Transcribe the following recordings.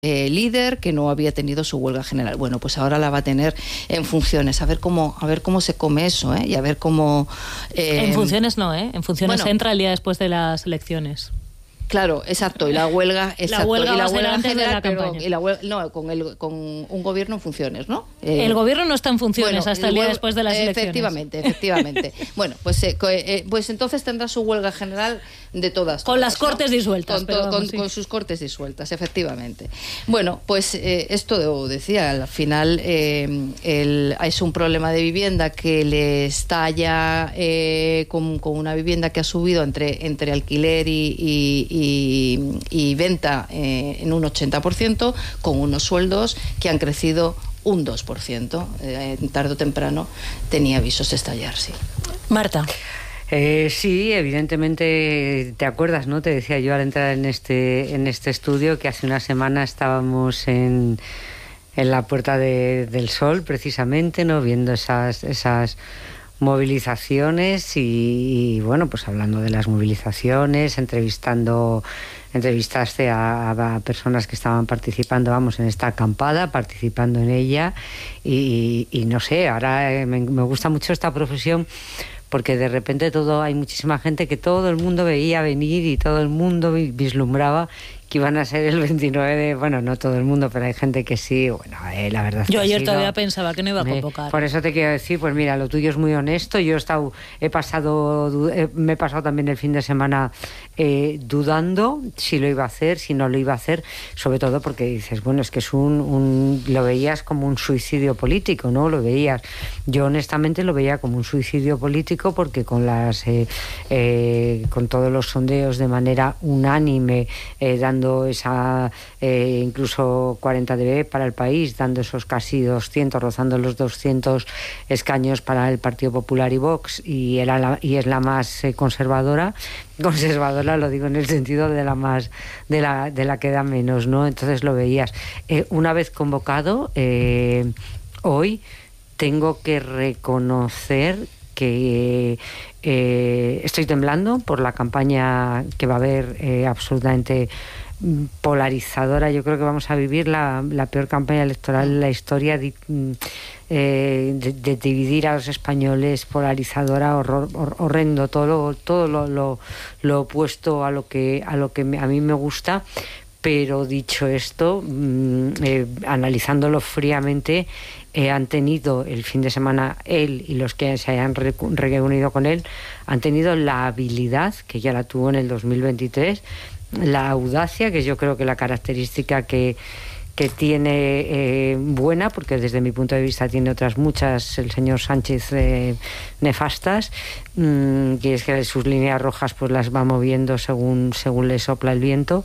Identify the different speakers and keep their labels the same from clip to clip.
Speaker 1: líder que no había tenido su huelga general. Bueno, pues ahora la va a tener en funciones. A ver cómo se come eso, y a ver cómo...
Speaker 2: En funciones no, En funciones entra el día después de las elecciones.
Speaker 1: Claro, exacto, y la huelga,
Speaker 2: la huelga va a ser antes de la campaña.
Speaker 1: Y la huelga, no, con un gobierno en funciones, ¿no?
Speaker 2: El gobierno no está en funciones hasta el día después de las elecciones.
Speaker 1: Efectivamente. Bueno, pues entonces tendrá su huelga general de todas.
Speaker 2: Con las cortes disueltas.
Speaker 1: Con sus cortes disueltas, efectivamente. Bueno, pues esto decía, al final es un problema de vivienda que le está ya con una vivienda que ha subido entre alquiler y venta en un 80%, con unos sueldos que han crecido un 2%. Tarde o temprano tenía avisos de estallar, sí.
Speaker 2: Marta.
Speaker 3: Sí, evidentemente te acuerdas, ¿no? Te decía yo al entrar en este estudio que hace una semana estábamos en la Puerta del Sol, precisamente, ¿no? Viendo esas movilizaciones y bueno, pues hablando de las movilizaciones, entrevistaste a personas que estaban participando, en esta acampada, participando en ella y no sé, ahora me gusta mucho esta profesión porque de repente hay muchísima gente que todo el mundo veía venir y todo el mundo vislumbraba que iban a ser el 29 de... Bueno, no todo el mundo, pero hay gente que sí. Bueno, la verdad es que
Speaker 2: yo ayer todavía pensaba que no iba a convocar.
Speaker 3: Por eso te quiero decir, pues mira, lo tuyo es muy honesto. Yo me he pasado también el fin de semana dudando si lo iba a hacer, si no lo iba a hacer, sobre todo porque dices, bueno, es que es lo veías como un suicidio político, ¿no? Yo honestamente lo veía como un suicidio político porque con todos los sondeos de manera unánime, dando esa incluso 40 dB para el país, dando esos casi 200, rozando los 200 escaños para el Partido Popular y Vox, y es la más conservadora, lo digo en el sentido de la que da menos, ¿no? Entonces lo veías. Una vez convocado, hoy tengo que reconocer que estoy temblando por la campaña que va a haber, absolutamente polarizadora. Yo creo que vamos a vivir la peor campaña electoral en la historia de dividir a los españoles, polarizadora, horrendo, todo lo opuesto a lo que a mí me gusta. Pero dicho esto, analizándolo fríamente, han tenido el fin de semana, él y los que se hayan reunido con él, han tenido la habilidad, que ya la tuvo en el 2023, la audacia, que yo creo que la característica que tiene buena, porque desde mi punto de vista tiene otras muchas el señor Sánchez nefastas, que es que sus líneas rojas pues las va moviendo según le sopla el viento.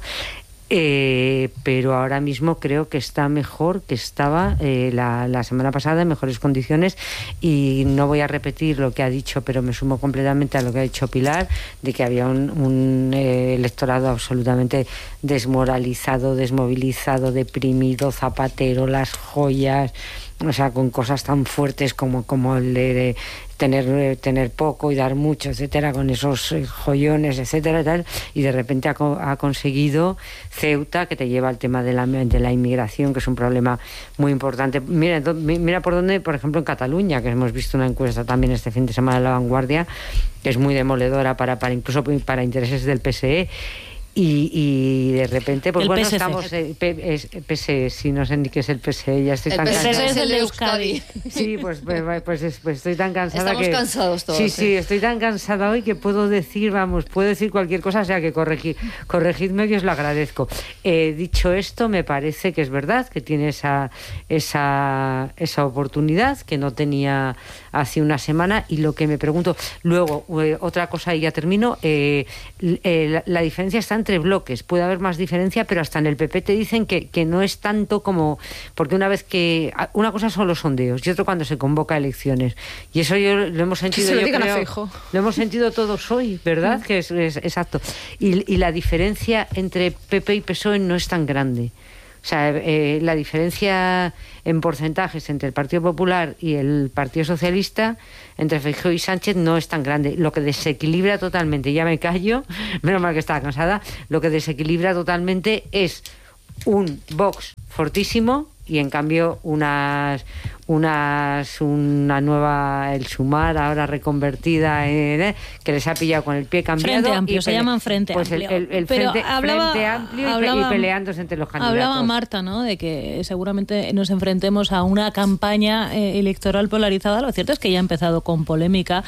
Speaker 3: Pero ahora mismo creo que está mejor que estaba la semana pasada, en mejores condiciones, y no voy a repetir lo que ha dicho, pero me sumo completamente a lo que ha dicho Pilar, de que había un electorado absolutamente desmoralizado, desmovilizado, deprimido, zapatero, las joyas, o sea, con cosas tan fuertes como el de tener poco y dar mucho, etcétera, con esos joyones, etcétera, y tal, y de repente ha conseguido Ceuta, que te lleva al tema de la inmigración, que es un problema muy importante. Mira por dónde, por ejemplo, en Cataluña, que hemos visto una encuesta también este fin de semana en La Vanguardia, que es muy demoledora incluso para intereses del PSE. Y de repente, pues bueno, estamos... PSE, sí, no sé ni qué es el PSE, ya estoy tan cansada.
Speaker 2: El PSE es el de Euskadi.
Speaker 3: Sí, pues estoy tan cansada.
Speaker 1: Estamos cansados todos.
Speaker 3: Sí, estoy tan cansada hoy que puedo decir cualquier cosa, o sea que corregidme, que os lo agradezco. Dicho esto, me parece que es verdad que tiene esa oportunidad que no tenía hace una semana, y lo que me pregunto... Luego, otra cosa y ya termino, la diferencia está entre bloques. Puede haber más diferencia, pero hasta en el PP te dicen que no es tanto como... Porque una cosa son los sondeos y otro cuando se convoca elecciones. Y eso lo hemos sentido, lo hemos sentido todos hoy, ¿verdad? Que es exacto. Y la diferencia entre PP y PSOE no es tan grande. O sea, la diferencia en porcentajes entre el Partido Popular y el Partido Socialista, entre Feijóo y Sánchez, no es tan grande. Lo que desequilibra totalmente, ya me callo, menos mal que estaba cansada, lo que desequilibra totalmente es un Vox fortísimo y en cambio una nueva, el Sumar, ahora reconvertida que les ha pillado con el pie cambiado.
Speaker 2: Frente Amplio, se llaman Frente Amplio.
Speaker 3: El Frente Amplio y peleándose entre los candidatos.
Speaker 2: Hablaba Marta, ¿no?, de que seguramente nos enfrentemos a una campaña electoral polarizada. Lo cierto es que ya ha empezado con polémica,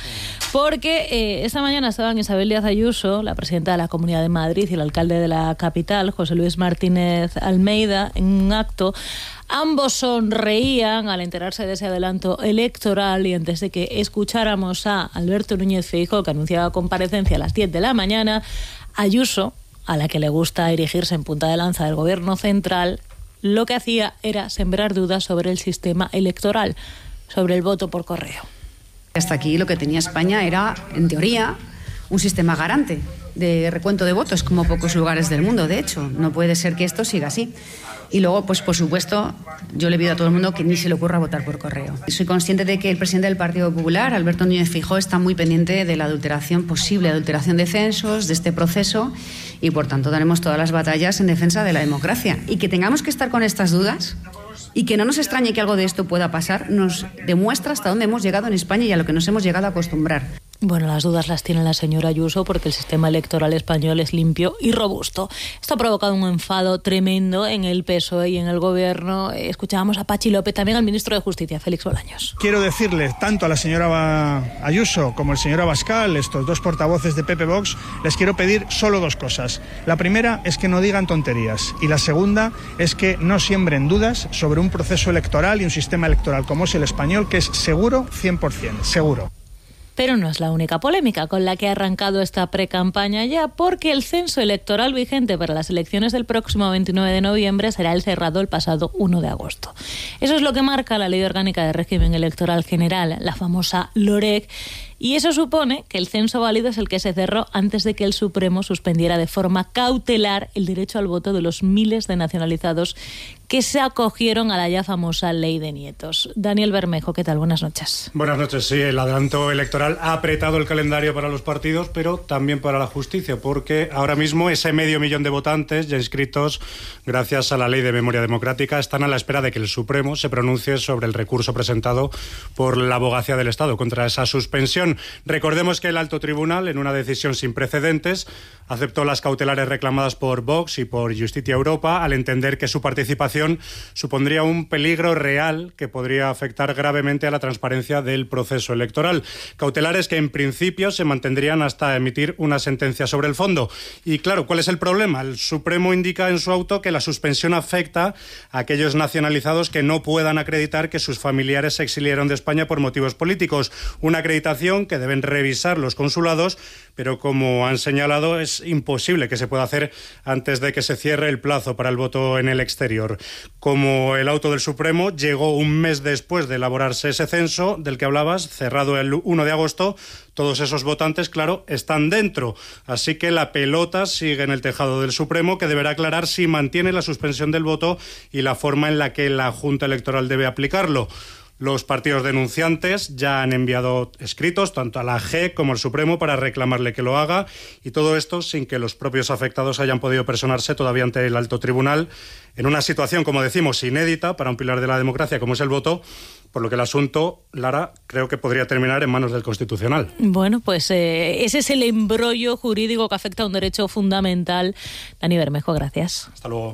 Speaker 2: porque esta mañana estaban Isabel Díaz Ayuso, la presidenta de la Comunidad de Madrid, y el alcalde de la capital, José Luis Martínez Almeida, en un acto. Ambos sonreían al enterarse de ese adelanto electoral, y antes de que escucháramos a Alberto Núñez Feijóo, que anunciaba comparecencia a las 10 de la mañana, Ayuso, a la que le gusta erigirse en punta de lanza del gobierno central, lo que hacía era sembrar dudas sobre el sistema electoral, sobre el voto por correo.
Speaker 4: Hasta aquí lo que tenía España era, en teoría, un sistema garante de recuento de votos, como pocos lugares del mundo, de hecho. No puede ser que esto siga así. Y luego, pues por supuesto, yo le pido a todo el mundo que ni se le ocurra votar por correo. Soy consciente de que el presidente del Partido Popular, Alberto Núñez Feijóo, está muy pendiente de la posible adulteración de censos, de este proceso, y por tanto daremos todas las batallas en defensa de la democracia. Y que tengamos que estar con estas dudas y que no nos extrañe que algo de esto pueda pasar, nos demuestra hasta dónde hemos llegado en España y a lo que nos hemos llegado a acostumbrar.
Speaker 2: Bueno, las dudas las tiene la señora Ayuso porque el sistema electoral español es limpio y robusto. Esto ha provocado un enfado tremendo en el PSOE y en el Gobierno. Escuchábamos a Pachi López, también al ministro de Justicia, Félix Bolaños.
Speaker 5: Quiero decirle tanto a la señora Ayuso como al señor Abascal, estos dos portavoces de PP Vox, les quiero pedir solo dos cosas. La primera es que no digan tonterías, y la segunda es que no siembren dudas sobre un proceso electoral y un sistema electoral como es el español, que es seguro 100%, seguro.
Speaker 2: Pero no es la única polémica con la que ha arrancado esta precampaña ya, porque el censo electoral vigente para las elecciones del próximo 29 de noviembre será el cerrado el pasado 1 de agosto. Eso es lo que marca la Ley Orgánica de Régimen Electoral General, la famosa LOREC, y eso supone que el censo válido es el que se cerró antes de que el Supremo suspendiera de forma cautelar el derecho al voto de los miles de nacionalizados que se acogieron a la ya famosa Ley de Nietos. Daniel Bermejo, ¿qué tal? Buenas noches.
Speaker 6: Buenas noches. Sí, el adelanto electoral ha apretado el calendario para los partidos, pero también para la justicia, porque ahora mismo ese 500.000 de votantes ya inscritos gracias a la Ley de Memoria Democrática están a la espera de que el Supremo se pronuncie sobre el recurso presentado por la Abogacía del Estado contra esa suspensión. Recordemos que el Alto Tribunal, en una decisión sin precedentes, aceptó las cautelares reclamadas por Vox y por Justicia Europa al entender que su participación supondría un peligro real que podría afectar gravemente a la transparencia del proceso electoral. Cautelares que en principio se mantendrían hasta emitir una sentencia sobre el fondo. Y claro, ¿cuál es el problema? El Supremo indica en su auto que la suspensión afecta a aquellos nacionalizados que no puedan acreditar que sus familiares se exiliaron de España por motivos políticos. Una acreditación que deben revisar los consulados, pero como han señalado es imposible que se pueda hacer antes de que se cierre el plazo para el voto en el exterior. Como el auto del Supremo llegó un mes después de elaborarse ese censo del que hablabas, cerrado el 1 de agosto, todos esos votantes, claro, están dentro. Así que la pelota sigue en el tejado del Supremo, que deberá aclarar si mantiene la suspensión del voto y la forma en la que la Junta Electoral debe aplicarlo. Los partidos denunciantes ya han enviado escritos tanto a la AG como al Supremo para reclamarle que lo haga, y todo esto sin que los propios afectados hayan podido personarse todavía ante el Alto Tribunal, en una situación, como decimos, inédita para un pilar de la democracia como es el voto, por lo que el asunto, Lara, creo que podría terminar en manos del Constitucional. Bueno, pues ese es el embrollo jurídico que afecta a un derecho fundamental. Dani Bermejo, gracias. Hasta luego.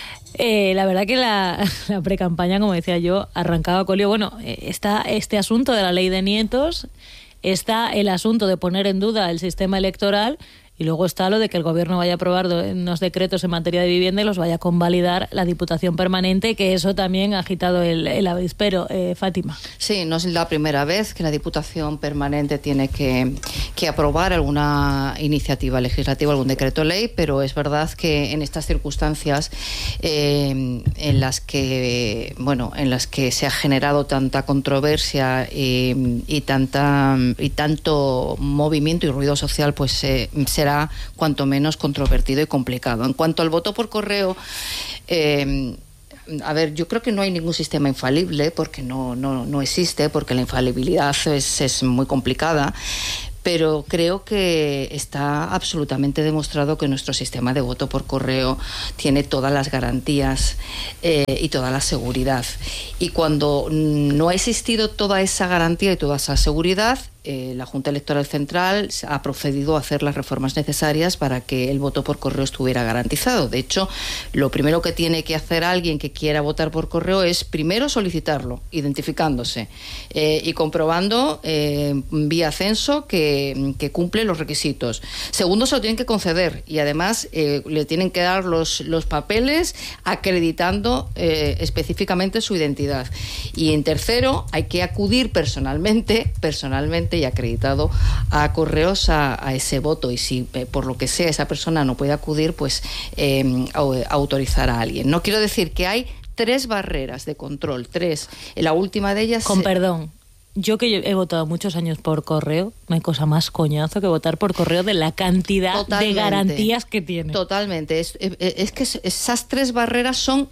Speaker 6: La verdad que la precampaña, como decía yo, arrancaba colio. Bueno, está este asunto de la Ley de Nietos, está el asunto de poner en duda el sistema electoral, y luego está lo de que el Gobierno vaya a aprobar unos decretos en materia de vivienda y los vaya a convalidar la Diputación Permanente, que eso también ha agitado el avispero. Fátima. Sí, no es la primera vez que la Diputación Permanente tiene que aprobar alguna iniciativa legislativa, algún decreto ley, pero es verdad que en estas circunstancias en las que se ha generado tanta controversia y tanto movimiento y ruido social, pues será cuanto menos controvertido y complicado. En cuanto al voto por correo, yo creo que no hay ningún sistema infalible, porque no existe, porque la infalibilidad es muy complicada.
Speaker 1: pero creo que está absolutamente demostrado que nuestro sistema de voto por correo tiene todas las garantías y toda la seguridad. Y cuando no ha existido toda esa garantía y toda esa seguridad, la Junta Electoral Central ha procedido a hacer las reformas necesarias para que el voto por correo estuviera garantizado. De hecho, lo primero que tiene que hacer alguien que quiera votar por correo es primero solicitarlo, identificándose y comprobando vía censo que cumple los requisitos. Segundo, se lo tienen que conceder y además le tienen que dar los papeles acreditando específicamente su identidad. Y en tercero, hay que acudir personalmente y acreditado a correos a ese voto, y si por lo que sea esa persona no puede acudir, pues autorizar a alguien. No quiero decir que hay 3 barreras de control, 3. La última de ellas...
Speaker 2: Con perdón, yo que he votado muchos años por correo, no hay cosa más coñazo que votar por correo de la cantidad de garantías que tiene.
Speaker 1: Totalmente. Es que esas 3 barreras son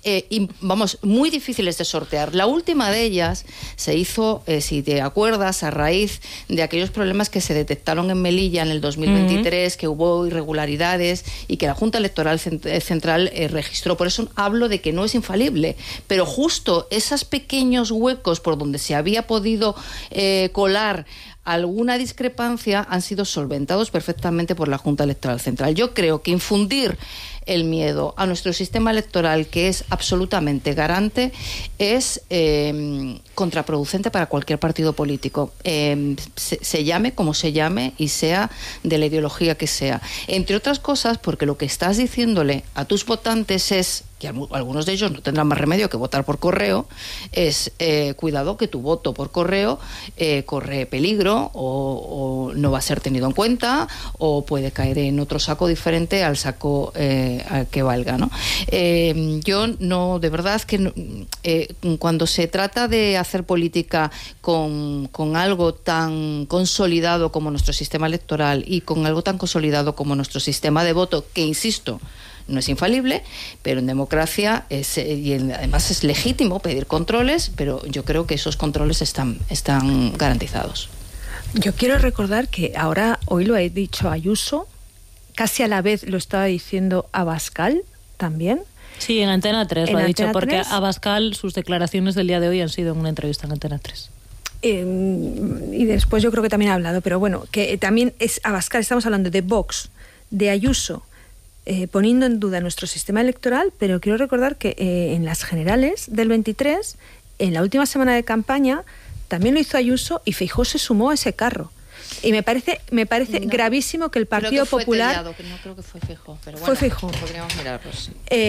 Speaker 1: muy difíciles de sortear. La última de ellas se hizo, si te acuerdas, a raíz de aquellos problemas que se detectaron en Melilla en el 2023, que hubo irregularidades y que la Junta Electoral Central registró. Por eso hablo de que no es infalible, pero justo esos pequeños huecos por donde se había podido colar alguna discrepancia han sido solventados perfectamente por la Junta Electoral Central. Yo creo que infundir el miedo a nuestro sistema electoral, que es absolutamente garante, es contraproducente para cualquier partido político, se llame como se llame y sea de la ideología que sea. Entre otras cosas, porque lo que estás diciéndole a tus votantes es, que algunos de ellos no tendrán más remedio que votar por correo, es cuidado que tu voto por correo corre peligro o no va a ser tenido en cuenta o puede caer en otro saco diferente al saco que valga, ¿no? Yo no, de verdad que cuando se trata de hacer política con algo tan consolidado como nuestro sistema electoral y con algo tan consolidado como nuestro sistema de voto, que insisto, no es infalible, pero en democracia además es legítimo pedir controles, pero yo creo que esos controles están garantizados.
Speaker 7: Yo quiero recordar que hoy lo ha dicho Ayuso, casi a la vez lo estaba diciendo Abascal también.
Speaker 2: Sí, en Antena 3 lo ha dicho, porque Abascal, sus declaraciones del día de hoy han sido en una entrevista en Antena 3.
Speaker 7: Y después yo creo que también ha hablado, pero bueno, que también es Abascal, estamos hablando de Vox, de Ayuso, poniendo en duda nuestro sistema electoral, pero quiero recordar que en las generales del 23, en la última semana de campaña, también lo hizo Ayuso y Feijóo se sumó a ese carro. Y me parece gravísimo que el Partido Popular...
Speaker 1: no creo que fue Feijóo, pero bueno,
Speaker 7: fue Feijóo.
Speaker 1: Podríamos mirarlo, sí.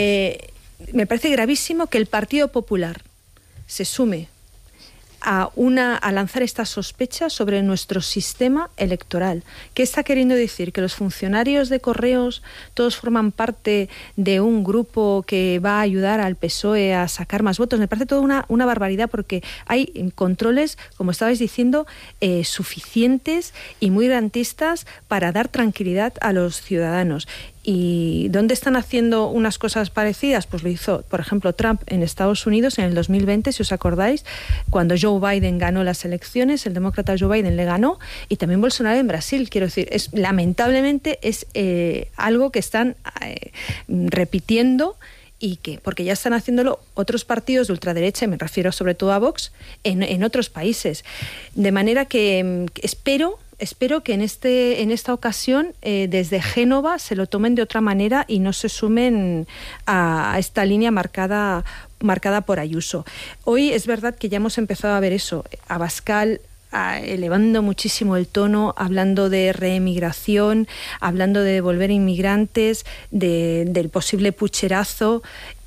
Speaker 7: Me parece gravísimo que el Partido Popular se sume a lanzar esta sospecha sobre nuestro sistema electoral. ¿Qué está queriendo decir? ¿Que los funcionarios de correos todos forman parte de un grupo que va a ayudar al PSOE a sacar más votos? Me parece toda una barbaridad, porque hay controles, como estabais diciendo, suficientes y muy garantistas para dar tranquilidad a los ciudadanos. ¿Y dónde están haciendo unas cosas parecidas? Pues lo hizo, por ejemplo, Trump en Estados Unidos en el 2020, si os acordáis, cuando Joe Biden ganó las elecciones, el demócrata Joe Biden le ganó, y también Bolsonaro en Brasil. Quiero decir, lamentablemente es algo que están repitiendo, y porque ya están haciéndolo otros partidos de ultraderecha, y me refiero sobre todo a Vox, en otros países. De manera que espero que en esta ocasión desde Génova se lo tomen de otra manera y no se sumen a esta línea marcada por Ayuso. Hoy es verdad que ya hemos empezado a ver eso. Abascal elevando muchísimo el tono, hablando de reemigración, hablando de devolver inmigrantes, del posible pucherazo.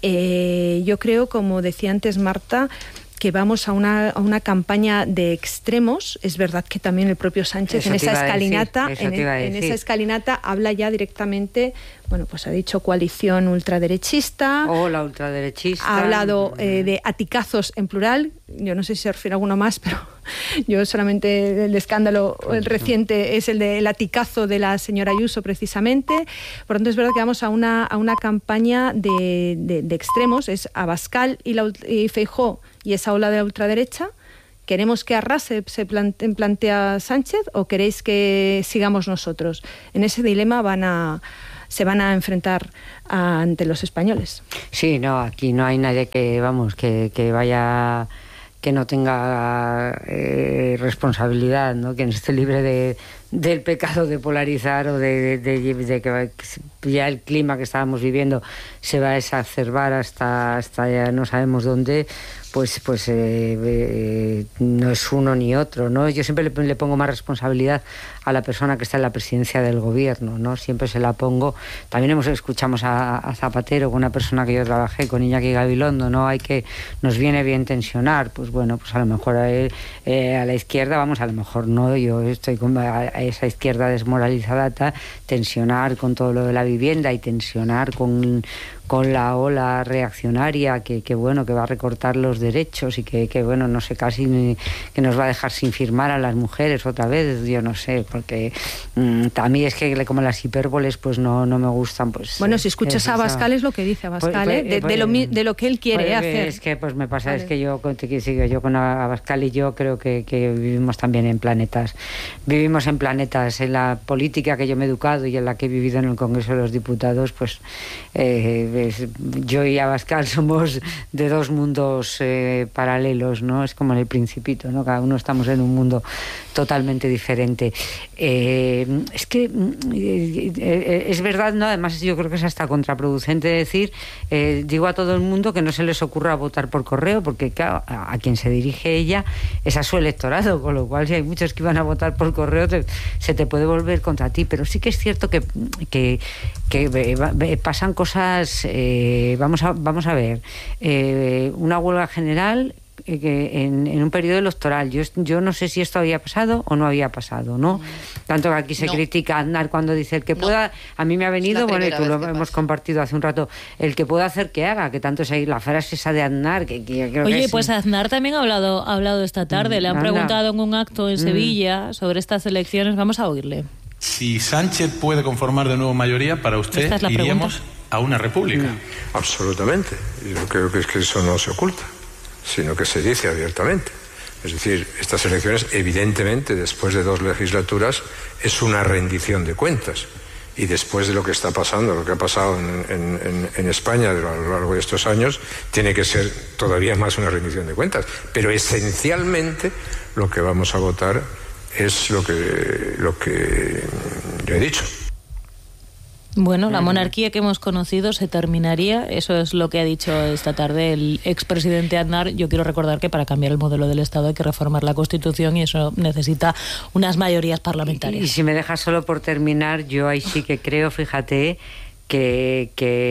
Speaker 7: Yo creo, como decía antes Marta, que vamos a una campaña de extremos. Es verdad que también el propio Sánchez en esa escalinata habla ya directamente, bueno, pues ha dicho coalición ultraderechista.
Speaker 3: O la ultraderechista.
Speaker 7: Ha hablado de aticazos en plural. Yo no sé si se refiere a alguno más, pero yo solamente el escándalo reciente es el del aticazo de la señora Ayuso, precisamente. Por lo tanto, es verdad que vamos a una campaña de extremos. Es Abascal y Feijóo y esa ola de la ultraderecha, ¿Queremos que arrase, plantea Sánchez, o queréis que sigamos nosotros? En ese dilema se van a enfrentar ante los españoles.
Speaker 3: Sí, no, aquí no hay nadie que vaya, que no tenga responsabilidad, ¿no? Que no esté libre del pecado de polarizar o de que ya el clima que estábamos viviendo se va a exacerbar hasta ya no sabemos dónde. Pues no es uno ni otro, ¿no? Yo siempre le pongo más responsabilidad a la persona que está en la presidencia del gobierno, ¿no? Siempre se la pongo. También escuchamos a Zapatero, con una persona que yo trabajé, con Iñaki Gabilondo, ¿no? Nos viene bien tensionar, pues bueno, pues a lo mejor a la izquierda, vamos, a lo mejor no, yo estoy con esa izquierda desmoralizada, tensionar con todo lo de la vivienda y tensionar con la ola reaccionaria que bueno, que va a recortar los derechos y que bueno, no sé, casi que nos va a dejar sin firmar a las mujeres otra vez, yo no sé, porque a mí es que como las hipérboles pues no me gustan. Pues
Speaker 7: bueno, si escuchas a Abascal es lo que dice Abascal, de lo que él quiere hacer.
Speaker 3: Es que pues me pasa, vale. Es que yo con Abascal y yo creo que vivimos también en planetas en la política que yo me he educado y en la que he vivido en el Congreso de los Diputados, pues yo y Abascal somos de dos mundos paralelos, ¿no? Es como en El Principito, ¿no? Cada uno estamos en un mundo totalmente diferente. Es que es verdad, ¿no? Además yo creo que es hasta contraproducente decir, digo a todo el mundo que no se les ocurra votar por correo, porque claro, a quien se dirige ella es a su electorado, con lo cual si hay muchos que iban a votar por correo se te puede volver contra ti, pero sí que es cierto que pasan cosas. Vamos a ver, una huelga general en un periodo electoral. Yo no sé si esto había pasado o no había pasado, ¿no? Tanto que aquí se critica a Aznar cuando dice el que pueda, a mí me ha venido, bueno, y tú lo hemos compartido hace un rato, el que pueda hacer que haga, que tanto es ahí la frase esa de Aznar, que creo
Speaker 2: Oye,
Speaker 3: que
Speaker 2: pues Aznar también ha hablado esta tarde, le han preguntado en un acto en Sevilla sobre estas elecciones, vamos a oírle.
Speaker 8: Si Sánchez puede conformar de nuevo mayoría, para usted iríamos a una república.
Speaker 9: Absolutamente. Yo creo que es que eso no se oculta, sino que se dice abiertamente. Es decir, estas elecciones, evidentemente, después de 2 legislaturas, es una rendición de cuentas. Y después de lo que está pasando, lo que ha pasado en España a lo largo de estos años, tiene que ser todavía más una rendición de cuentas. Pero esencialmente lo que vamos a votar es lo que yo he dicho.
Speaker 2: Bueno, la monarquía que hemos conocido se terminaría, eso es lo que ha dicho esta tarde el expresidente Aznar. Yo quiero recordar que para cambiar el modelo del Estado hay que reformar la Constitución y eso necesita unas mayorías parlamentarias.
Speaker 3: Y si me dejas solo por terminar, yo ahí sí que creo, fíjate, que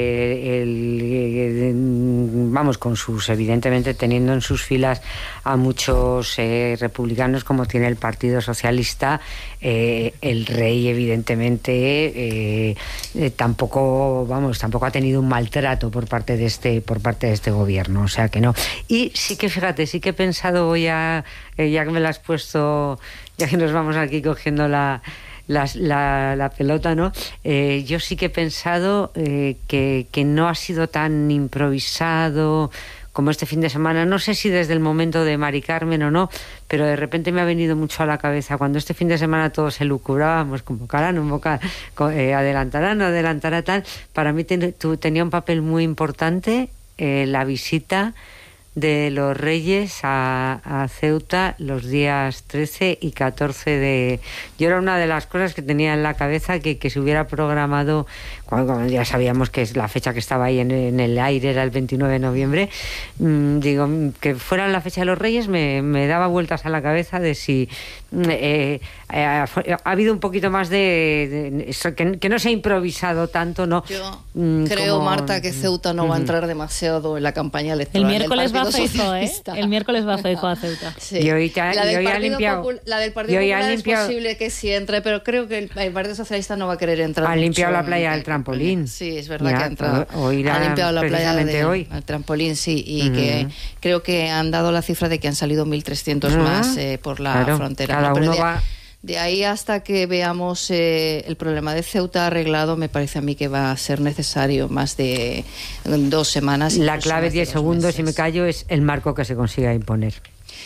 Speaker 3: vamos, con sus, evidentemente teniendo en sus filas a muchos republicanos como tiene el Partido Socialista, el rey evidentemente tampoco ha tenido un maltrato por parte de este gobierno, o sea que no. Y sí que fíjate, sí que he pensado ya que me la has puesto, ya que nos vamos aquí cogiendo la pelota, ¿no? Yo sí que he pensado que no ha sido tan improvisado como este fin de semana. No sé si desde el momento de Mari Carmen o no, pero de repente me ha venido mucho a la cabeza cuando este fin de semana todos elucubrábamos, convocarán, adelantarán, no adelantará tal. Para mí tenía un papel muy importante la visita de los Reyes a Ceuta los días 13 y 14 de... Yo era una de las cosas que tenía en la cabeza que se hubiera programado, cuando ya sabíamos que es la fecha que estaba ahí en el aire, era el 29 de noviembre, digo, que fuera la fecha de los Reyes me daba vueltas a la cabeza de si ha habido un poquito más de que no se ha improvisado tanto, ¿no?
Speaker 1: Yo creo, Marta, que Ceuta no va a entrar demasiado en la campaña electoral.
Speaker 2: El miércoles va Feijóo, El miércoles va Feijóo a Ceuta.
Speaker 1: Sí.
Speaker 3: La
Speaker 1: del Partido Popular es posible que sí entre, pero creo que el Partido Socialista no va a querer entrar.
Speaker 3: Ha limpiado la playa del trampolín.
Speaker 1: Sí, es verdad que ha entrado. Ha limpiado la playa del trampolín, sí, y que creo que han dado la cifra de que han salido 1.300 más por la frontera.
Speaker 3: Cada uno va...
Speaker 1: De ahí hasta que veamos el problema de Ceuta arreglado, me parece a mí que va a ser necesario más de 2 semanas.
Speaker 3: La clave, 10 segundos, y me callo, es el marco que se consiga imponer.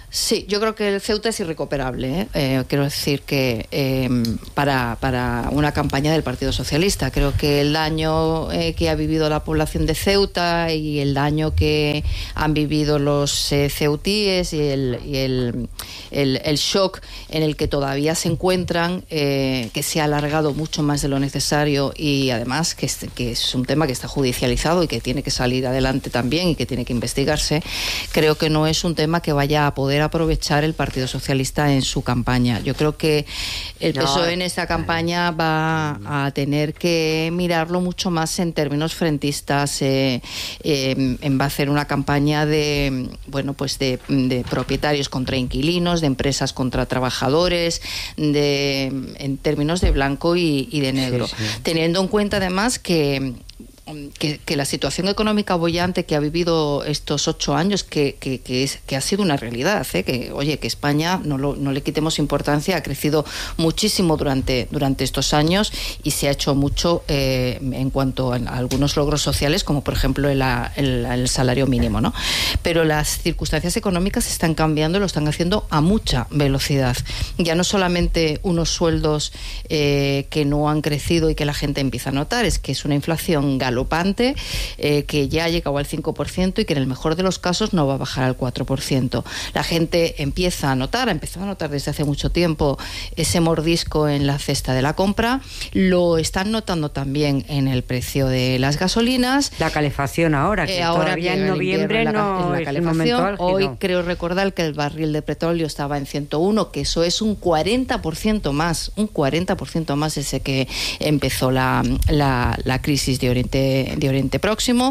Speaker 1: Sí, yo creo que el Ceuta es irrecuperable. Quiero decir que para una campaña del Partido Socialista, creo que el daño que ha vivido la población de Ceuta y el daño que han vivido los ceutíes y el shock en el que todavía se encuentran, que se ha alargado mucho más de lo necesario y además que es un tema que está judicializado y que tiene que salir adelante también y que tiene que investigarse, creo que no es un tema que vaya a poder aprovechar el Partido Socialista en su campaña. Yo creo que el PSOE en esta campaña va a tener que mirarlo mucho más en términos frentistas, va a hacer una campaña de propietarios contra inquilinos, de empresas contra trabajadores, en términos de blanco y de negro, teniendo en cuenta además que la situación económica boyante que ha vivido estos 8 años, que ha sido una realidad, que España, no le quitemos importancia, ha crecido muchísimo durante estos años y se ha hecho mucho en cuanto a algunos logros sociales, como por ejemplo el salario mínimo, ¿no? Pero las circunstancias económicas están cambiando y lo están haciendo a mucha velocidad. Ya no solamente unos sueldos que no han crecido y que la gente empieza a notar, es que es una inflación galopante, que ya ha llegado al 5% y que en el mejor de los casos no va a bajar al 4%. La gente ha empezado a notar desde hace mucho tiempo ese mordisco en la cesta de la compra. Lo están notando también en el precio de las gasolinas.
Speaker 3: La calefacción ahora, que todavía en noviembre no es el momento álgido.
Speaker 1: Hoy creo recordar que el barril de petróleo estaba en 101, que eso es un 40% más desde que empezó la crisis de Oriente Próximo.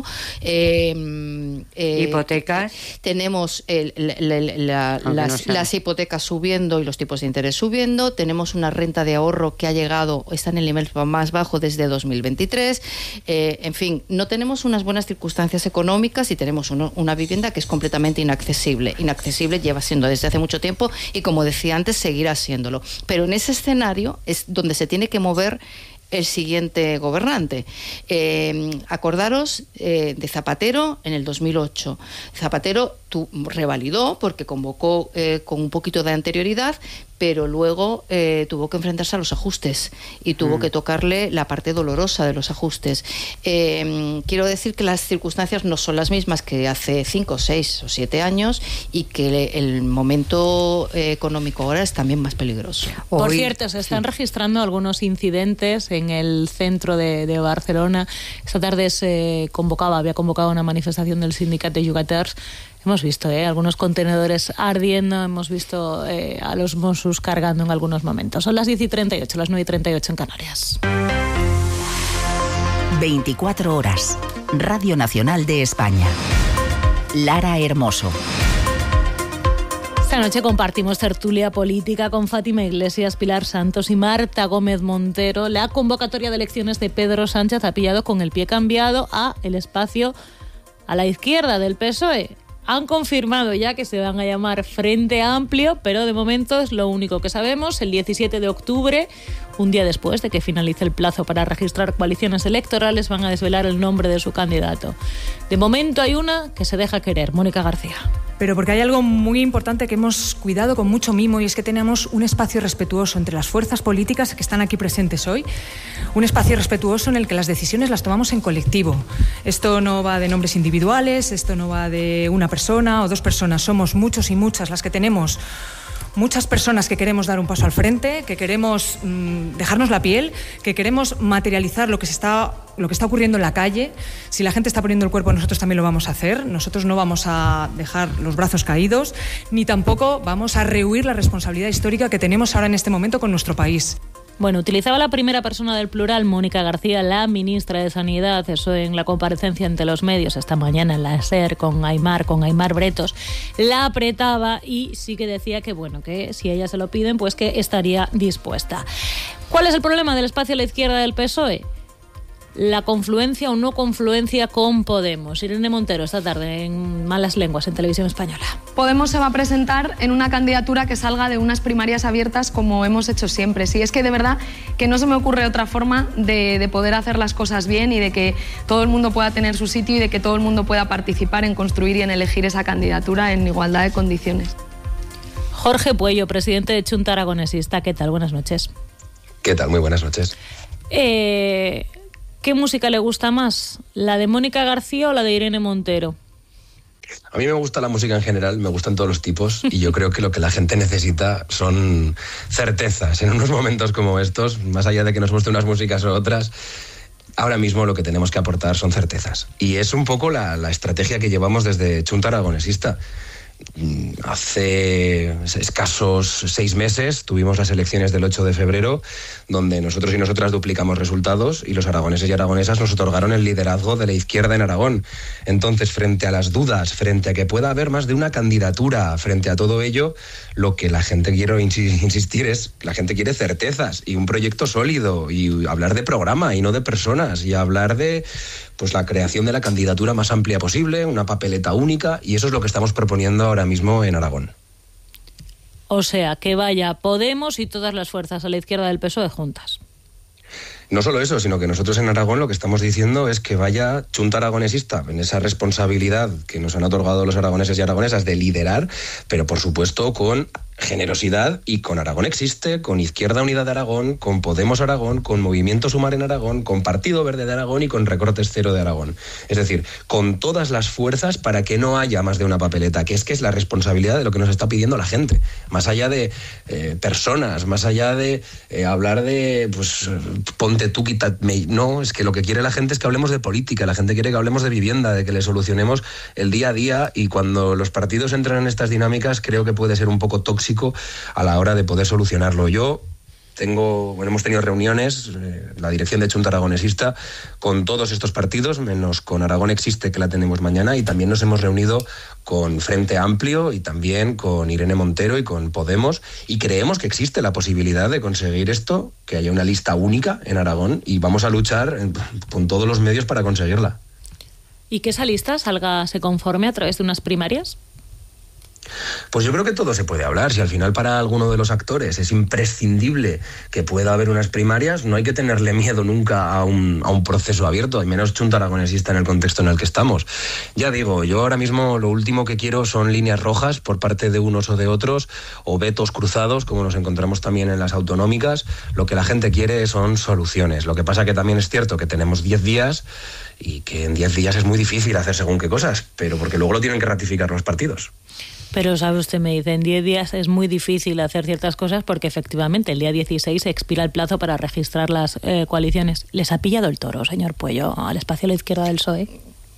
Speaker 3: Hipotecas.
Speaker 1: Tenemos las hipotecas subiendo y los tipos de interés subiendo. Tenemos una renta de ahorro que está en el nivel más bajo desde 2023. En fin, no tenemos unas buenas circunstancias económicas y tenemos una vivienda que es completamente inaccesible. Inaccesible lleva siendo desde hace mucho tiempo y, como decía antes, seguirá siéndolo. Pero en ese escenario es donde se tiene que mover el siguiente gobernante. Acordaros de Zapatero en el 2008. Zapatero revalidó porque convocó con un poquito de anterioridad, pero luego tuvo que enfrentarse a los ajustes y tuvo que tocarle la parte dolorosa de los ajustes. Quiero decir que las circunstancias no son las mismas que hace 5, 6 o 7 años y que el momento económico ahora es también más peligroso.
Speaker 2: Por cierto, se están registrando algunos incidentes en el centro de Barcelona. Esta tarde había convocado una manifestación del sindicato de Llogaters. Hemos visto algunos contenedores ardiendo, hemos visto a los Mossos cargando en algunos momentos. Son las 10:38, las 9:38 en Canarias.
Speaker 10: 24 horas. Radio Nacional de España. Lara Hermoso.
Speaker 2: Esta noche compartimos tertulia política con Fátima Iglesias, Pilar Santos y Marta Gómez Montero. La convocatoria de elecciones de Pedro Sánchez ha pillado con el pie cambiado a el espacio a la izquierda del PSOE. Han confirmado ya que se van a llamar Frente Amplio, pero de momento es lo único que sabemos. El 17 de octubre, un día después de que finalice el plazo para registrar coaliciones electorales, van a desvelar el nombre de su candidato. De momento hay una que se deja querer, Mónica García.
Speaker 11: Pero porque hay algo muy importante que hemos cuidado con mucho mimo, y es que tenemos un espacio respetuoso entre las fuerzas políticas que están aquí presentes hoy, un espacio respetuoso en el que las decisiones las tomamos en colectivo. Esto no va de nombres individuales, esto no va de una persona o dos personas, somos muchos y muchas las que tenemos muchas personas que queremos dar un paso al frente, que queremos dejarnos la piel, que queremos materializar lo que está ocurriendo en la calle. Si la gente está poniendo el cuerpo, nosotros también lo vamos a hacer. Nosotros no vamos a dejar los brazos caídos, ni tampoco vamos a rehuir la responsabilidad histórica que tenemos ahora en este momento con nuestro país.
Speaker 2: Bueno, utilizaba la primera persona del plural, Mónica García, la ministra de Sanidad, eso en la comparecencia ante los medios esta mañana en la SER con Aimar Bretos, la apretaba y sí que decía que bueno, que si ella se lo piden, pues que estaría dispuesta. ¿Cuál es el problema del espacio a la izquierda del PSOE? La confluencia o no confluencia con Podemos. Irene Montero, esta tarde en Malas Lenguas, en Televisión Española.
Speaker 12: Podemos se va a presentar en una candidatura que salga de unas primarias abiertas como hemos hecho siempre. Si es que de verdad que no se me ocurre otra forma de poder hacer las cosas bien y de que todo el mundo pueda tener su sitio y de que todo el mundo pueda participar en construir y en elegir esa candidatura en igualdad de condiciones.
Speaker 2: Jorge Puello, presidente de Chunta Aragonesista. ¿Qué tal? Buenas noches.
Speaker 13: ¿Qué tal? Muy buenas noches.
Speaker 2: ¿Qué música le gusta más? ¿La de Mónica García o la de Irene Montero?
Speaker 13: A mí me gusta la música en general, me gustan todos los tipos y yo creo que lo que la gente necesita son certezas en unos momentos como estos, más allá de que nos gusten unas músicas o otras. Ahora mismo lo que tenemos que aportar son certezas. Y es un poco la estrategia que llevamos desde Chunta Aragonesista. Hace escasos 6 meses tuvimos las elecciones del 8 de febrero, donde nosotros y nosotras duplicamos resultados y los aragoneses y aragonesas nos otorgaron el liderazgo de la izquierda en Aragón. Entonces, frente a las dudas, frente a que pueda haber más de una candidatura, frente a todo ello, lo que la gente, quiero insistir, es la gente quiere certezas y un proyecto sólido y hablar de programa y no de personas y hablar de pues la creación de la candidatura más amplia posible, una papeleta única, y eso es lo que estamos proponiendo ahora mismo en Aragón.
Speaker 2: O sea, que vaya Podemos y todas las fuerzas a la izquierda del PSOE juntas.
Speaker 13: No solo eso, sino que nosotros en Aragón lo que estamos diciendo es que vaya Chunta Aragonesista en esa responsabilidad que nos han otorgado los aragoneses y aragonesas de liderar, pero por supuesto con generosidad y con Aragón Existe, con Izquierda Unida de Aragón, con Podemos Aragón, con Movimiento Sumar en Aragón, con Partido Verde de Aragón y con Recortes Cero de Aragón. Es decir, con todas las fuerzas para que no haya más de una papeleta, que es la responsabilidad de lo que nos está pidiendo la gente. Más allá de personas, más allá de hablar de, pues, ponte tú, quítate. No, es que lo que quiere la gente es que hablemos de política, la gente quiere que hablemos de vivienda, de que le solucionemos el día a día, y cuando los partidos entran en estas dinámicas creo que puede ser un poco tóxico a la hora de poder solucionarlo. Hemos tenido reuniones, la dirección de Chunta Aragonesista, con todos estos partidos, menos con Aragón Existe, que la tenemos mañana, y también nos hemos reunido con Frente Amplio y también con Irene Montero y con Podemos, y creemos que existe la posibilidad de conseguir esto, que haya una lista única en Aragón, y vamos a luchar con todos los medios para conseguirla.
Speaker 2: ¿Y que esa lista se conforme a través de unas primarias?
Speaker 13: Pues yo creo que todo se puede hablar. Si al final para alguno de los actores es imprescindible que pueda haber unas primarias, no hay que tenerle miedo nunca a un proceso abierto, y menos Chunta Aragonesista en el contexto en el que estamos. Ya digo, yo ahora mismo lo último que quiero son líneas rojas por parte de unos o de otros, o vetos cruzados, como nos encontramos también en las autonómicas. Lo que la gente quiere son soluciones. Lo que pasa que también es cierto que tenemos 10 días y que en 10 días es muy difícil hacer según qué cosas, pero porque luego lo tienen que ratificar los partidos.
Speaker 2: Pero, sabe usted, me dice, en 10 días es muy difícil hacer ciertas cosas porque efectivamente el día 16 se expira el plazo para registrar las coaliciones. ¿Les ha pillado el toro, señor Puello, al espacio a la izquierda del PSOE?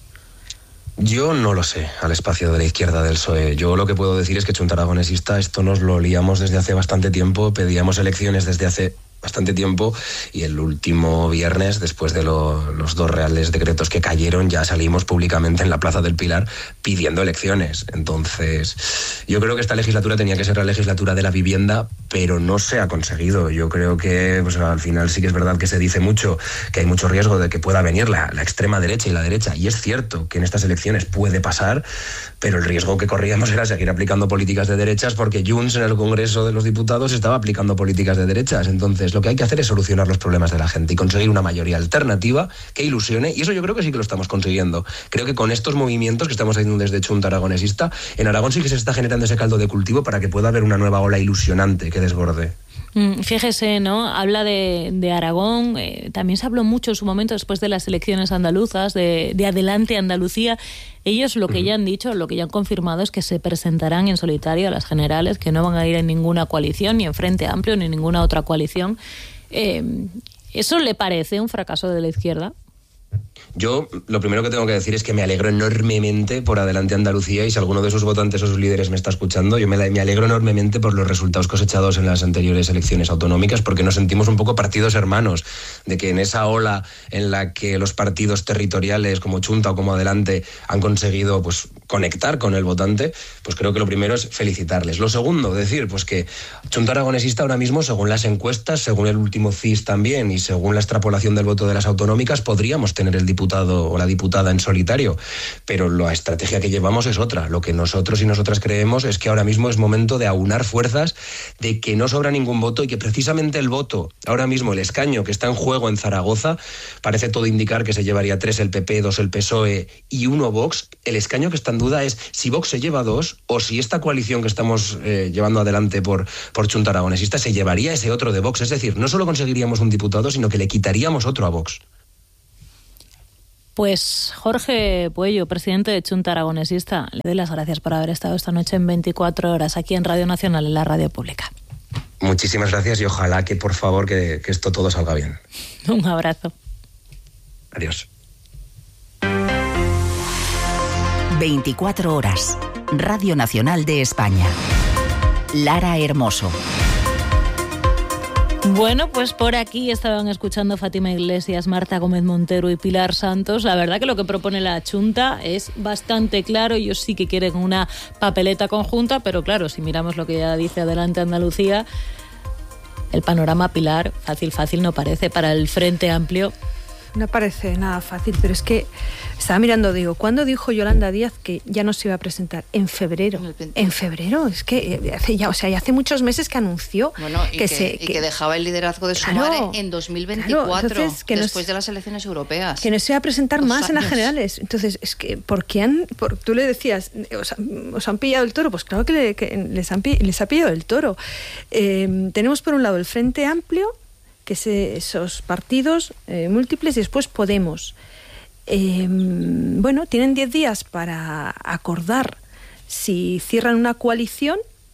Speaker 13: Yo no lo sé, al espacio de la izquierda del PSOE. Yo lo que puedo decir es que Chunta Aragonesista, esto nos lo liamos desde hace bastante tiempo, pedíamos elecciones desde hace bastante tiempo, y el último viernes, después de los 2 reales decretos que cayeron, ya salimos públicamente en la Plaza del Pilar pidiendo elecciones. Entonces, yo creo que esta legislatura tenía que ser la legislatura de la vivienda, pero no se ha conseguido. Yo creo que pues, al final sí que es verdad que se dice mucho que hay mucho riesgo de que pueda venir la extrema derecha y la derecha, y es cierto que en estas elecciones puede pasar, pero el riesgo que corríamos era seguir aplicando políticas de derechas, porque Junts en el Congreso de los Diputados estaba aplicando políticas de derechas. Entonces, lo que hay que hacer es solucionar los problemas de la gente y conseguir una mayoría alternativa que ilusione, y eso yo creo que sí que lo estamos consiguiendo. Creo que con estos movimientos que estamos haciendo desde Chunta Aragonesista, en Aragón sí que se está generando ese caldo de cultivo para que pueda haber una nueva ola ilusionante que desborde.
Speaker 2: Fíjese, ¿no? Habla de Aragón, también se habló mucho en su momento después de las elecciones andaluzas, de Adelante Andalucía. Ellos lo que ya han dicho, lo que ya han confirmado es que se presentarán en solitario a las generales, que no van a ir en ninguna coalición, ni en Frente Amplio, ni en ninguna otra coalición. ¿Eso le parece un fracaso de la izquierda?
Speaker 13: Yo lo primero que tengo que decir es que me alegro enormemente por Adelante Andalucía, y si alguno de sus votantes o sus líderes me está escuchando, yo me alegro enormemente por los resultados cosechados en las anteriores elecciones autonómicas, porque nos sentimos un poco partidos hermanos, de que en esa ola en la que los partidos territoriales como Chunta o como Adelante han conseguido pues conectar con el votante, pues creo que lo primero es felicitarles. Lo segundo, decir pues que Chunta Aragonesista ahora mismo, según las encuestas, según el último CIS también y según la extrapolación del voto de las autonómicas, podríamos tener el diputado o la diputada en solitario, pero la estrategia que llevamos es otra. Lo que nosotros y nosotras creemos es que ahora mismo es momento de aunar fuerzas, de que no sobra ningún voto y que precisamente el voto, ahora mismo el escaño que está en juego en Zaragoza, parece todo indicar que se llevaría 3 el PP, 2 el PSOE y 1 Vox. El escaño que está en duda es si Vox se lleva 2 o si esta coalición que estamos llevando adelante por Chunta Aragonesista se llevaría ese otro de Vox. Es decir, no solo conseguiríamos un diputado, sino que le quitaríamos otro a Vox.
Speaker 2: Pues Jorge Puello, presidente de Chunta Aragonesista, le doy las gracias por haber estado esta noche en 24 horas aquí en Radio Nacional, en la radio pública.
Speaker 13: Muchísimas gracias y ojalá que, por favor, que esto todo salga bien.
Speaker 2: Un abrazo.
Speaker 13: Adiós.
Speaker 10: 24 horas. Radio Nacional de España. Lara Hermoso.
Speaker 2: Bueno, pues por aquí estaban escuchando Fátima Iglesias, Marta Gómez Montero y Pilar Santos. La verdad que lo que propone la Chunta es bastante claro. Ellos sí que quieren una papeleta conjunta, pero claro, si miramos lo que ya dice Adelante Andalucía, el panorama, Pilar, fácil no parece para el Frente Amplio.
Speaker 7: No parece nada fácil, pero es que estaba mirando, digo, ¿cuándo dijo Yolanda Díaz que ya no se iba a presentar? En febrero. En febrero, es que ya hace muchos meses que anunció
Speaker 1: que dejaba el liderazgo de Sumar en 2024, claro, entonces, después de las elecciones europeas.
Speaker 7: Que no se iba a presentar más en las generales. Entonces, es que, tú le decías, ¿os han pillado el toro? Pues claro que les ha pillado el toro. Tenemos por un lado el Frente Amplio, que es esos partidos múltiples, y después Podemos. Tienen 10 días para acordar si cierran una coalición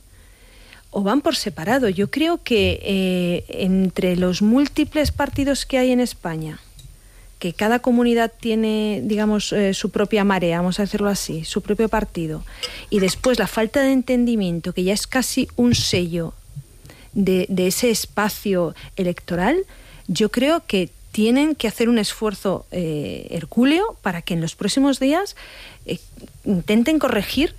Speaker 7: o van por separado. Yo creo que entre los múltiples partidos que hay en España, que cada comunidad tiene, digamos, su propia marea, vamos a decirlo así, su propio partido, y después la falta de entendimiento, que ya es casi un sello de ese espacio electoral, yo creo que tienen que hacer un esfuerzo hercúleo para que en los próximos días intenten corregir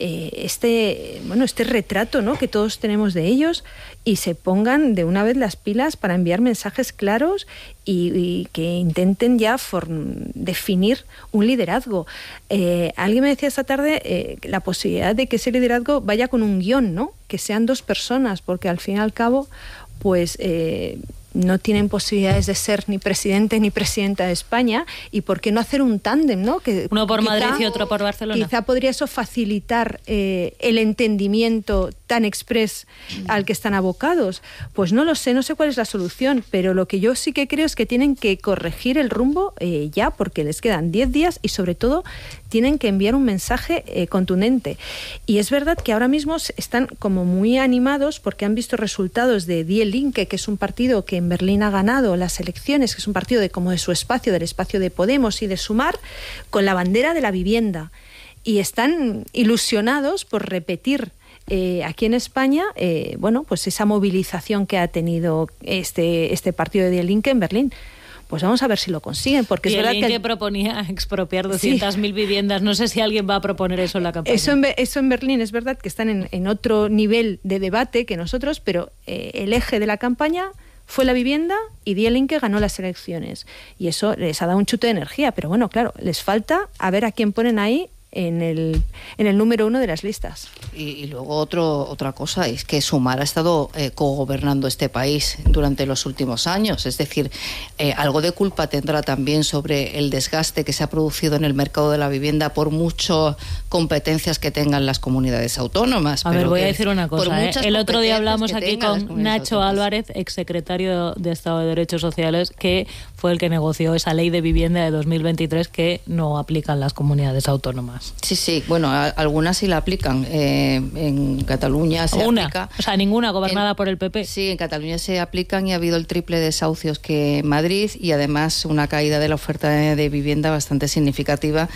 Speaker 7: este retrato, ¿no?, que todos tenemos de ellos, y se pongan de una vez las pilas para enviar mensajes claros y que intenten ya definir un liderazgo. Alguien me decía esta tarde la posibilidad de que ese liderazgo vaya con un guión, ¿no?, que sean 2 personas, porque al fin y al cabo, pues no tienen posibilidades de ser ni presidente ni presidenta de España, y por qué no hacer un tándem, ¿no? Que
Speaker 2: uno por Madrid y otro por Barcelona.
Speaker 7: Quizá podría eso facilitar el entendimiento tan exprés al que están abocados. Pues no lo sé, no sé cuál es la solución, pero lo que yo sí que creo es que tienen que corregir el rumbo ya, porque les quedan 10 días y sobre todo tienen que enviar un mensaje contundente. Y es verdad que ahora mismo están como muy animados porque han visto resultados de Die Linke, que es un partido que en Berlín ha ganado las elecciones, que es un partido como de su espacio, del espacio de Podemos y de Sumar, con la bandera de la vivienda. Y están ilusionados por repetir aquí en España, pues esa movilización que ha tenido este partido de Die Linke en Berlín. Pues vamos a ver si lo consiguen, porque es verdad que
Speaker 2: proponía expropiar 200.000 viviendas. No sé si alguien va a proponer eso en la campaña.
Speaker 7: Eso en Berlín es verdad que están en otro nivel de debate que nosotros, pero el eje de la campaña fue la vivienda y Die Linke ganó las elecciones. Y eso les ha dado un chute de energía, pero bueno, claro, les falta a ver a quién ponen ahí en el número 1 de las listas.
Speaker 1: Y luego otra cosa es que Sumar ha estado cogobernando este país durante los últimos años, es decir, algo de culpa tendrá también sobre el desgaste que se ha producido en el mercado de la vivienda por muchas competencias que tengan las comunidades autónomas.
Speaker 2: A ver, voy a decir una cosa. El otro día hablamos aquí con Nacho Álvarez, exsecretario de Estado de Derechos Sociales, que fue el que negoció esa ley de vivienda de 2023 que no aplican las comunidades autónomas.
Speaker 1: Sí, bueno, algunas sí la aplican. En Cataluña se aplica.
Speaker 2: O sea, ninguna gobernada por el PP.
Speaker 1: Sí, en Cataluña se aplican y ha habido el triple de desahucios que en Madrid, y además una caída de la oferta de vivienda bastante significativa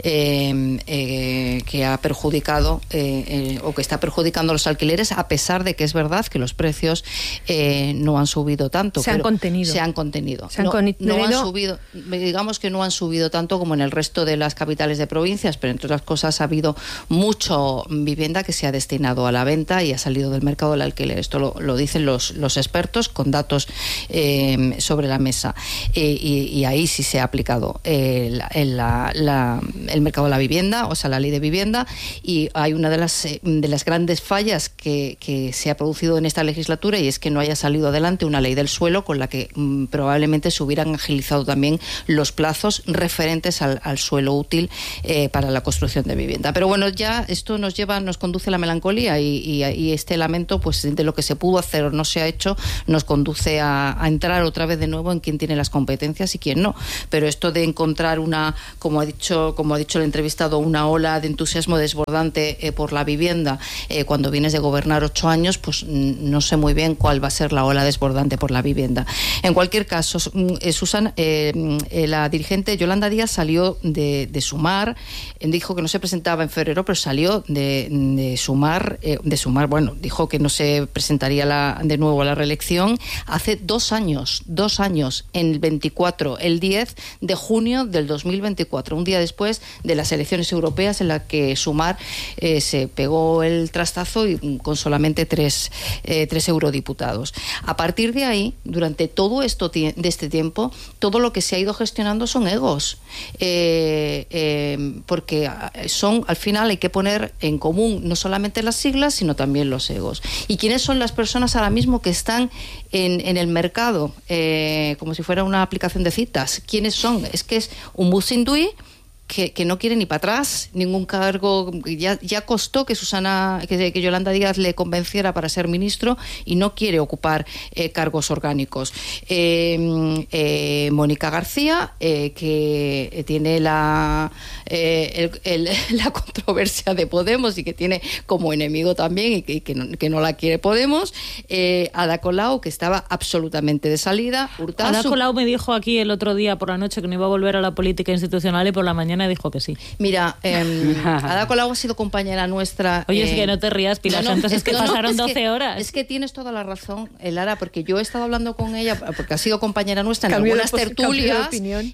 Speaker 1: que ha perjudicado o que está perjudicando los alquileres, a pesar de que es verdad que los precios no han subido tanto.
Speaker 7: Se han contenido.
Speaker 1: No han subido, digamos que no han subido tanto como en el resto de las capitales de provincias, pero entre otras cosas ha habido mucho vivienda que se ha destinado a la venta y ha salido del mercado del alquiler. Esto lo dicen los expertos con datos sobre la mesa, y ahí sí se ha aplicado el mercado de la vivienda, o sea, la ley de vivienda, y hay una de las grandes fallas que se ha producido en esta legislatura, y es que no haya salido adelante una ley del suelo con la que probablemente se hubieran agilizado también los plazos referentes al suelo útil para la construcción de vivienda. Pero bueno, ya esto nos conduce a la melancolía, y este lamento, pues, de lo que se pudo hacer o no se ha hecho, nos conduce a entrar otra vez de nuevo en quién tiene las competencias y quién no. Pero esto de encontrar como ha dicho el entrevistado, una ola de entusiasmo desbordante por la vivienda cuando vienes de gobernar 8 años, pues no sé muy bien cuál va a ser la ola desbordante por la vivienda. En cualquier caso, Susana, la dirigente Yolanda Díaz salió de Sumar, dijo que no se presentaba en febrero, pero salió de Sumar, bueno, dijo que no se presentaría de nuevo a la reelección hace 2 años, en el 24, el 10 de junio del 2024, un día después de las elecciones europeas, en la que Sumar se pegó el trastazo y con solamente 3 eurodiputados. A partir de ahí, durante todo de este tiempo, todo lo que se ha ido gestionando son egos, porque al final hay que poner en común no solamente las siglas, sino también los egos. ¿Y quiénes son las personas ahora mismo que están en el mercado, como si fuera una aplicación de citas? ¿Quiénes son? Es que es un Musindui que no quiere ni para atrás ningún cargo. Ya costó que que Yolanda Díaz le convenciera para ser ministro, y no quiere ocupar cargos orgánicos. Mónica García, que tiene la controversia de Podemos y que tiene como enemigo también, y que no la quiere Podemos. Ada Colau, que estaba absolutamente de salida. Hurtasu.
Speaker 2: Ada Colau me dijo aquí el otro día por la noche que no iba a volver a la política institucional, y por la mañana dijo que sí.
Speaker 1: Mira, Ada Colau ha sido compañera nuestra.
Speaker 2: Oye, es que no te rías, Pilar Santos, es que pasaron 12 horas.
Speaker 1: Es que tienes toda la razón, Lara, porque yo he estado hablando con ella, porque ha sido compañera nuestra en algunas tertulias,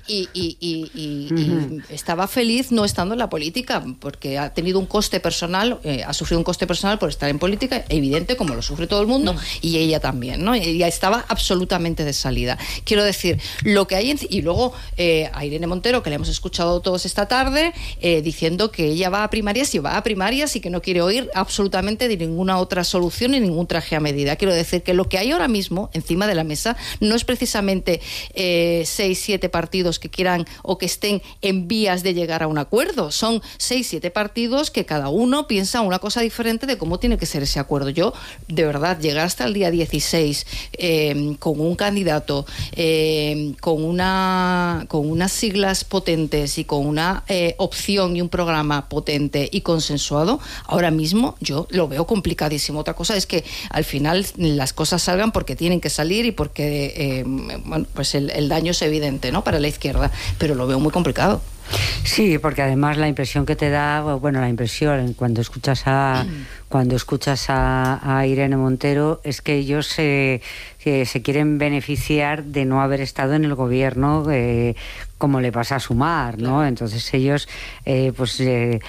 Speaker 1: y estaba feliz no estando en la política, porque ha tenido un coste personal, ha sufrido un coste personal por estar en política, evidente, como lo sufre todo el mundo, y ella también, ¿no? Ella estaba absolutamente de salida. Quiero decir, lo que hay y luego a Irene Montero, que le hemos escuchado todos esta tarde, diciendo que ella va a primarias y que no quiere oír absolutamente de ninguna otra solución ni ningún traje a medida. Quiero decir que lo que hay ahora mismo encima de la mesa no es precisamente 6-7 partidos que quieran o que estén en vías de llegar a un acuerdo. Son 6-7 partidos que cada uno piensa una cosa diferente de cómo tiene que ser ese acuerdo. Yo, de verdad, llegar hasta el día 16 con un candidato, con unas siglas potentes y con una opción y un programa potente y consensuado, ahora mismo yo lo veo complicadísimo. Otra cosa es que al final las cosas salgan porque tienen que salir y porque pues el daño es evidente, ¿no?, para la izquierda, pero lo veo muy complicado.
Speaker 3: Sí, porque además la impresión que te da, cuando escuchas a Irene Montero, es que ellos se quieren beneficiar de no haber estado en el gobierno, como le pasa a Sumar, ¿no? Claro. Entonces ellos, si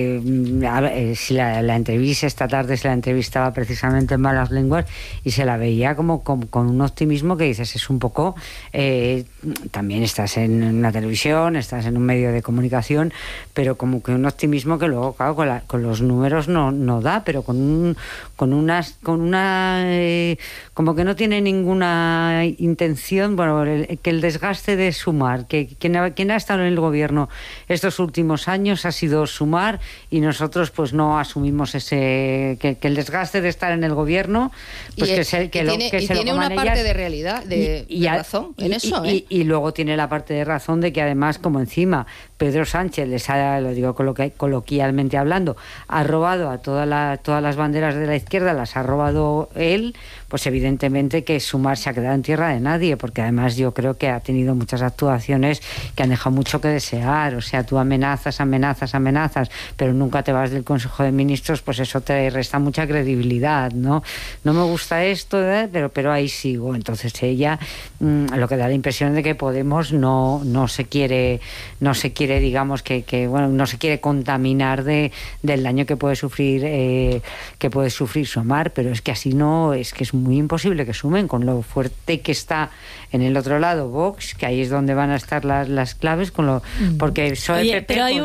Speaker 3: la entrevista esta tarde se la entrevistaba precisamente en Malas Lenguas, y se la veía como con un optimismo que dices, es un poco, también estás en una televisión, estás en un medio de comunicación, pero como que un optimismo que luego, claro, con los números no da, pero como que no tiene ninguna intención, que el desgaste de Sumar, que quien ha estado en el gobierno estos últimos años ha sido Sumar, y nosotros pues no asumimos que el desgaste de estar en el gobierno, pues
Speaker 1: tiene una parte de realidad, de razón en eso,
Speaker 3: y luego tiene la parte de razón de que además, como encima Pedro Sánchez lo digo coloquialmente hablando, ha robado a todas las banderas de la izquierda, las ha robado él, pues evidentemente que Sumar se ha quedado en tierra de nadie, porque además yo creo que ha tenido muchas actuaciones que han dejado mucho que desear. O sea, tú amenazas, pero nunca te vas del Consejo de Ministros, pues eso te resta mucha credibilidad, ¿no? No me gusta esto, pero ahí sigo. Entonces ella, lo que da la impresión de que Podemos no se quiere, digamos, bueno, no se quiere contaminar del daño que puede sufrir Sumar, pero es que así no, es que es muy imposible que sumen con lo fuerte que está en el otro lado Vox, que ahí es donde van a estar las claves, porque PSOE,
Speaker 2: Oye,
Speaker 3: PP
Speaker 2: pero hay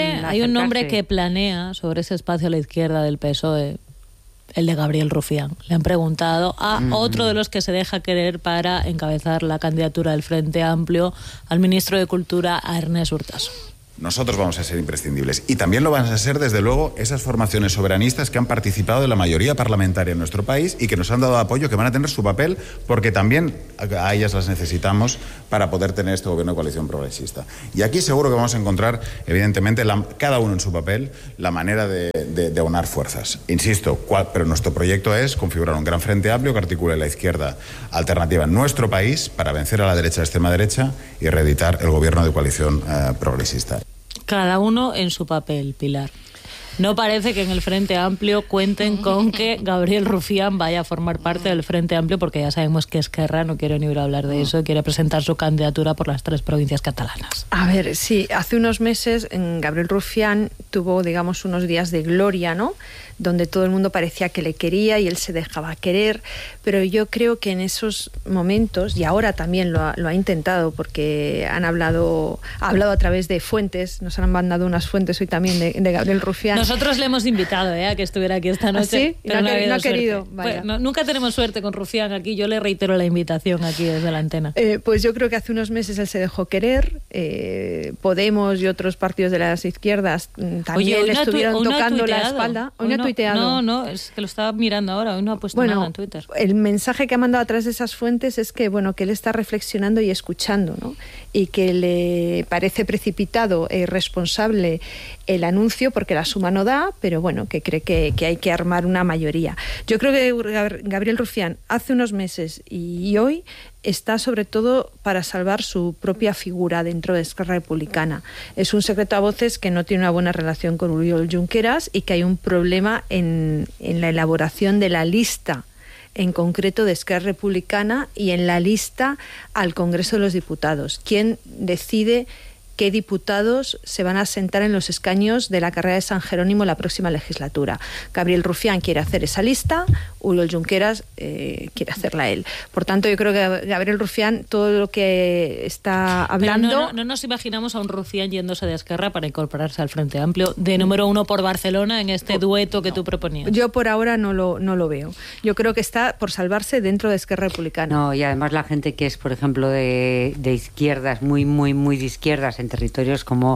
Speaker 2: un nombre que planea sobre ese espacio a la izquierda del PSOE, el de Gabriel Rufián. Le han preguntado a otro de los que se deja querer para encabezar la candidatura del Frente Amplio, al ministro de Cultura, a Ernest Urtasun.
Speaker 14: Nosotros vamos a ser imprescindibles. Y también lo van a ser, desde luego, esas formaciones soberanistas que han participado de la mayoría parlamentaria en nuestro país y que nos han dado apoyo, que van a tener su papel, porque también a ellas las necesitamos para poder tener este gobierno de coalición progresista. Y aquí seguro que vamos a encontrar, evidentemente, cada uno en su papel, la manera de aunar fuerzas. Insisto, pero nuestro proyecto es configurar un gran frente amplio que articule la izquierda alternativa en nuestro país para vencer a la derecha, extrema derecha, y reeditar el gobierno de coalición progresista.
Speaker 2: Cada uno en su papel, Pilar. No parece que en el Frente Amplio cuenten con que Gabriel Rufián vaya a formar parte del Frente Amplio, porque ya sabemos que Esquerra no quiere ni oír hablar de eso, quiere presentar su candidatura por las 3 provincias catalanas.
Speaker 7: A ver, sí, hace unos meses Gabriel Rufián tuvo, digamos, unos días de gloria, ¿no?, donde todo el mundo parecía que le quería y él se dejaba querer, pero yo creo que en esos momentos, y ahora también lo ha intentado, porque ha hablado a través de fuentes, nos han mandado unas fuentes hoy también de Gabriel Rufián.
Speaker 2: Nosotros le hemos invitado a que estuviera aquí esta noche.
Speaker 7: ¿Sí?
Speaker 2: Pero
Speaker 7: no ha querido.
Speaker 2: Pues, nunca tenemos suerte con Rufián aquí, yo le reitero la invitación aquí desde la antena.
Speaker 7: Pues yo creo que hace unos meses él se dejó querer, Podemos y otros partidos de las izquierdas también le estuvieron tocando la espalda. Hoy no ha tuiteado.
Speaker 2: No, es que lo estaba mirando ahora, hoy no ha puesto nada en Twitter.
Speaker 7: El mensaje que ha mandado a través de esas fuentes es que, bueno, que él está reflexionando y escuchando, ¿no?, y que le parece precipitado e irresponsable el anuncio porque la suma no da, pero bueno, que cree que hay que armar una mayoría. Yo creo que Gabriel Rufián hace unos meses y hoy está sobre todo para salvar su propia figura dentro de Esquerra Republicana. Es un secreto a voces que no tiene una buena relación con Oriol Junqueras y que hay un problema en la elaboración de la lista en concreto de Esquerra Republicana y en la lista al Congreso de los Diputados. ¿Quién decide qué diputados se van a sentar en los escaños de la carrera de San Jerónimo la próxima legislatura? Gabriel Rufián quiere hacer esa lista, Oriol Junqueras quiere hacerla él. Por tanto, yo creo que Gabriel Rufián, todo lo que está hablando...
Speaker 2: Pero no nos imaginamos a un Rufián yéndose de Esquerra para incorporarse al Frente Amplio de número 1 por Barcelona en este dueto que tú proponías.
Speaker 7: Yo por ahora no lo veo. Yo creo que está por salvarse dentro de Esquerra Republicana.
Speaker 3: No, y además la gente que es, por ejemplo, de izquierdas, muy, muy, muy de izquierdas, en territorios como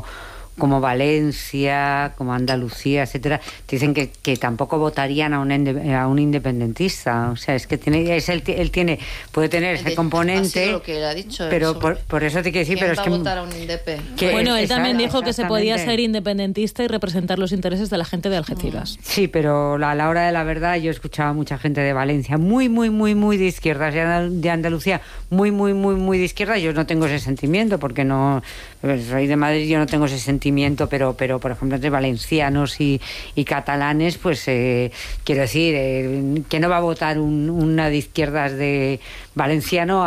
Speaker 3: Valencia, como Andalucía, etcétera, dicen que tampoco votarían a un independentista. O sea, es que él puede tener ese componente.
Speaker 1: Ha sido lo que él ha dicho,
Speaker 3: pero
Speaker 1: eso.
Speaker 3: por eso te quiero decir, pero es que
Speaker 1: va a votar a un indepe.
Speaker 2: Bueno, él también dijo que se podía ser independentista y representar los intereses de la gente de Algeciras.
Speaker 3: Sí, pero a la hora de la verdad yo escuchaba a mucha gente de Valencia muy, muy, muy, muy de izquierdas, de Andalucía muy, muy, muy, muy de izquierda. Yo no tengo ese sentimiento porque no soy de Madrid, yo no tengo ese sentimiento, pero por ejemplo entre valencianos y catalanes, pues quiero decir que no va a votar una de izquierdas de valenciano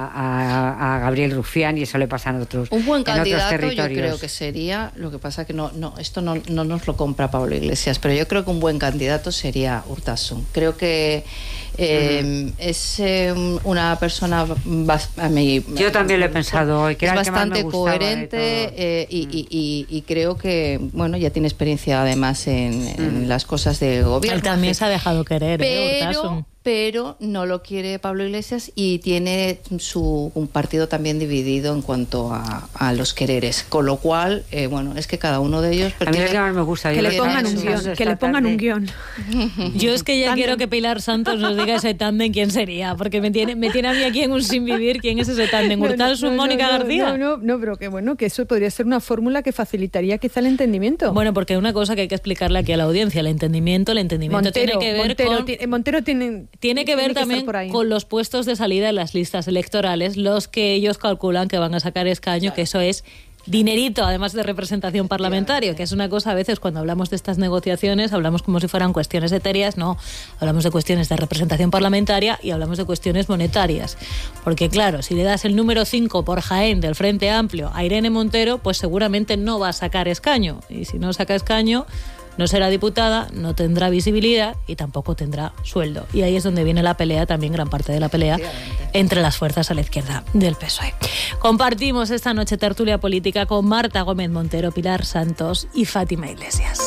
Speaker 3: a Gabriel Rufián, y eso le pasa en otros territorios.
Speaker 1: Un buen candidato yo creo que sería, lo que pasa que esto no nos lo compra Pablo Iglesias, pero yo creo que un buen candidato sería Urtasun. Creo que es una persona
Speaker 3: yo también lo he pensado hoy, que
Speaker 1: es
Speaker 3: era
Speaker 1: bastante coherente y creo que bueno, ya tiene experiencia además en las cosas de gobierno.
Speaker 2: Él también se ha dejado querer, Urtasun.
Speaker 1: Pero no lo quiere Pablo Iglesias y tiene un partido también dividido en cuanto a los quereres, con lo cual bueno, es que cada uno de ellos
Speaker 3: a mí es que más me gusta
Speaker 7: que le pongan un guión.
Speaker 2: Yo es que ya quiero que Pilar Santos nos diga ese tándem quién sería, porque me tiene a mí aquí en un sin vivir. ¿Quién es ese tándem? ¿Urtasun, Mónica García?
Speaker 7: No, pero que bueno, que eso podría ser una fórmula que facilitaría quizá el entendimiento.
Speaker 2: Bueno, porque hay una cosa que hay que explicarle aquí a la audiencia, el entendimiento tiene que ver con...
Speaker 7: Montero tiene
Speaker 2: Tiene que ver también con los puestos de salida en las listas electorales, los que ellos calculan que van a sacar escaño, que eso es dinerito, además de representación parlamentaria, que es una cosa, a veces cuando hablamos de estas negociaciones, hablamos como si fueran cuestiones etéreas, no, hablamos de cuestiones de representación parlamentaria y hablamos de cuestiones monetarias. Porque claro, si le das el número 5 por Jaén del Frente Amplio a Irene Montero, pues seguramente no va a sacar escaño. Y si no saca escaño, no será diputada, no tendrá visibilidad y tampoco tendrá sueldo. Y ahí es donde viene la pelea, también gran parte de la pelea, entre las fuerzas a la izquierda del PSOE. Compartimos esta noche tertulia política con Marta Gómez Montero, Pilar Santos y Fátima Iglesias.